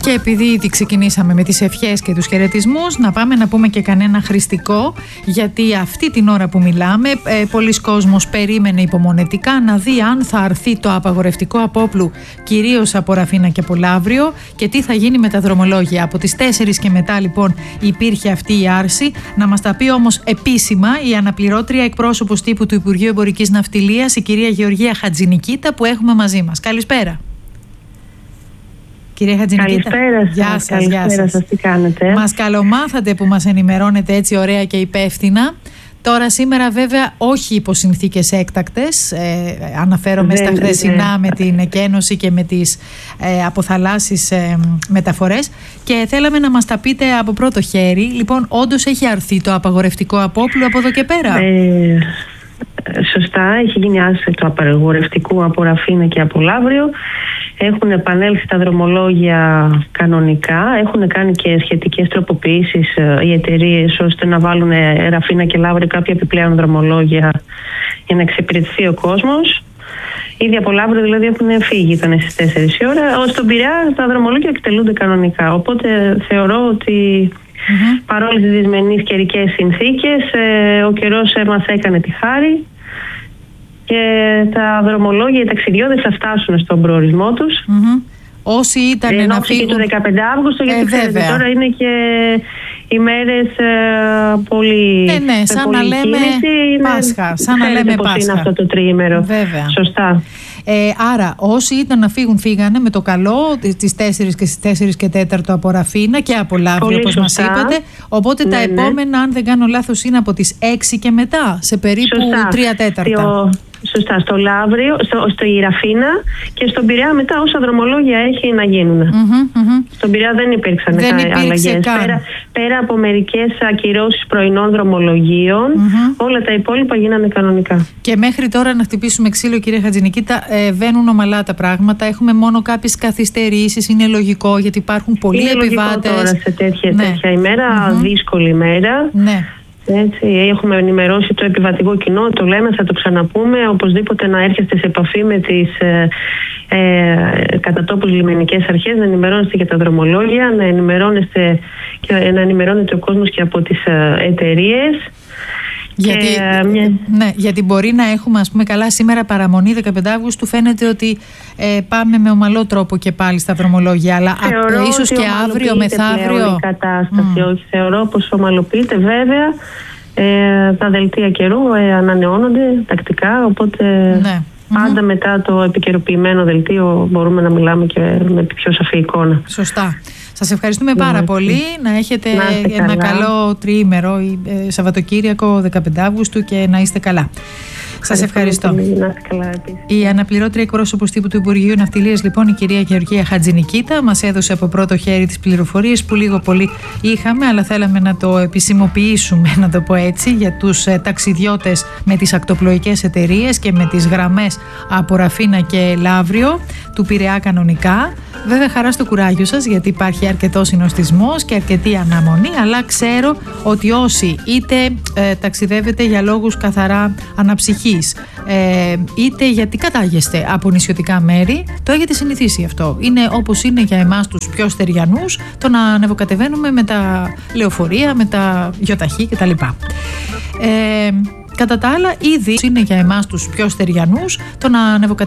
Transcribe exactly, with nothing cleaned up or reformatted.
Και επειδή ήδη ξεκινήσαμε με τις ευχές και τους χαιρετισμούς, να πάμε να πούμε και κανένα χριστικό, γιατί αυτή την ώρα που μιλάμε ε, πολλοί κόσμος περίμενε υπομονετικά να δει αν θα αρθεί το απαγορευτικό απόπλου, κυρίως από Ραφίνα και από Λαύριο, και τι θα γίνει με τα δρομολόγια. Από τις τέσσερις και μετά λοιπόν υπήρχε αυτή η άρση. Να μας τα πει όμως επίσημα η αναπληρώτρια εκπρόσωπος τύπου του Υπουργείου Εμπορικής Ναυτιλίας, η κυρία Γεωργία Χατζηνικίτα, που έχουμε μαζί μας. Καλησπέρα. Κυρία Χατζηνικίτα. Καλησπέρα σας. Γεια σας, Καλησπέρα γεια σας. σας. Τι κάνετε? Μας καλομάθατε που μας ενημερώνετε έτσι ωραία και υπεύθυνα. Τώρα σήμερα βέβαια όχι υπό συνθήκες έκτακτες, ε, αναφέρομαι δεν, στα χθεσινά δεν. με την εκένωση και με τις ε, αποθαλάσσεις ε, μεταφορές, και θέλαμε να μας τα πείτε από πρώτο χέρι. Λοιπόν, όντως έχει αρθεί το απαγορευτικό απόπλου από εδώ και πέρα? Ε, σωστά, έχει γίνει άρση του απαγορευτικού από Ραφίνα και από Λαύριο. Έχουν επανέλθει τα δρομολόγια κανονικά. Έχουν κάνει και σχετικές τροποποιήσεις ε, οι εταιρείες, ώστε να βάλουν ε, Ραφίνα και Λαύριο κάποια επιπλέον δρομολόγια για να εξυπηρετηθεί ο κόσμος. Ήδη από Λαύριο δηλαδή έχουν φύγει, ήταν στις τέσσερις η ώρα. Ως τον Πειραιά τα δρομολόγια εκτελούνται κανονικά. Οπότε θεωρώ ότι mm-hmm. παρόλες τις δυσμενείς καιρικές συνθήκες, ε, ο καιρός ε, μας έκανε τη χάρη και τα δρομολόγια, οι ταξιδιώτες θα φτάσουν στον προορισμό τους. Mm-hmm. Όσοι ήταν ε, να φύγουν... και το δεκαπέντε Αυγούστου, γιατί ε, ξέρετε, τώρα είναι και οι μέρες ε, πολύ... Ναι, ναι, σαν πολύ να λέμε κίνηση, Πάσχα. Σαν να λέμε πώς Πάσχα. είναι αυτό το τριήμερο. Βέβαια. Σωστά. Ε, άρα, όσοι ήταν να φύγουν, φύγανε με το καλό, τις τέσσερις και στις τέσσερις και τέταρτο από Ραφίνα και από Λαύριο, όπως μας είπατε. Οπότε ναι, τα ναι. επόμενα, αν δεν κάνω λάθος, είναι από τις έξι και μετά, σε περίπου τρία τέταρτα. Στο, σωστά, στο Λαύριο, στο, στο Ραφίνα και στον Πειραιά μετά όσα δρομολόγια έχει να γίνουν. Mm-hmm, mm-hmm. Στον Πειραιά δεν υπήρξαν δεν αλλαγές. Πέρα, πέρα από μερικές ακυρώσεις πρωινών δρομολογίων, mm-hmm. όλα τα υπόλοιπα γίνανε κανονικά. Και μέχρι τώρα, να χτυπήσουμε ξύλο, κύριε Χατζηνικίτα, ε, βαίνουν ομαλά τα πράγματα. Έχουμε μόνο κάποιες καθυστερήσεις. Είναι λογικό, γιατί υπάρχουν πολλοί είναι επιβάτες. Τώρα σε τέτοια, ναι. τέτοια ημέρα, mm-hmm. δύσκολη ημέρα. Ναι. Έτσι, έχουμε ενημερώσει το επιβατικό κοινό, το λέμε, θα το ξαναπούμε, οπωσδήποτε να έρχεστε σε επαφή με τις ε, ε, κατατόπους λιμενικές αρχές, να ενημερώνεστε για τα δρομολόγια, να ενημερώνεστε και να ενημερώνεται ο κόσμος και από τις ε, εταιρείες. Γιατί, και, μια... ναι, γιατί μπορεί να έχουμε, ας πούμε, καλά σήμερα παραμονή δεκαπέντε Αυγούστου, φαίνεται ότι ε, πάμε με ομαλό τρόπο και πάλι στα δρομολόγια, αλλά θεωρώ α, ίσως και αύριο, μεθαύριο. Η κατάσταση, mm. όχι, θεωρώ πως ομαλοποιείται. Βέβαια, ε, τα δελτία καιρού ε, ανανεώνονται τακτικά, οπότε ναι. πάντα mm-hmm. μετά το επικαιροποιημένο δελτίο μπορούμε να μιλάμε και με πιο σαφή εικόνα. Σωστά. Σας ευχαριστούμε πάρα ναι, πολύ. Να έχετε να ένα καλό τριήμερο, ε, Σαββατοκύριακο δεκαπέντε Αυγούστου, και να είστε καλά. Σας ευχαριστώ. Καλά, η αναπληρώτρια εκπρόσωπος τύπου του Υπουργείου Ναυτιλίας, λοιπόν, η κυρία Γεωργία Χατζηνικίτα, μας έδωσε από πρώτο χέρι τις πληροφορίες που λίγο πολύ είχαμε, αλλά θέλαμε να το επισημοποιήσουμε, να το πω έτσι, για τους ε, ταξιδιώτες με τις ακτοπλοϊκές εταιρείες και με τις γραμμές από Ραφίνα και Λαύριο, του Πειραιά κανονικά. Βέβαια, χαρά στο κουράγιο σας, γιατί υπάρχει αρκετός συνοστισμός και αρκετή αναμονή, αλλά ξέρω ότι όσοι είτε ε, ταξιδεύετε για λόγους καθαρά αναψυχής, ε, είτε γιατί κατάγεστε από νησιωτικά μέρη, το έχετε συνηθίσει αυτό. Είναι όπως είναι για εμάς τους πιο στεριανούς το να ανεβοκατεβαίνουμε με τα λεωφορεία, με τα γιοταχή κτλ. Ε, κατά τα άλλα, ήδη είναι για εμάς τους πιο στεριανούς το να ανεβοκατεβαίνουμε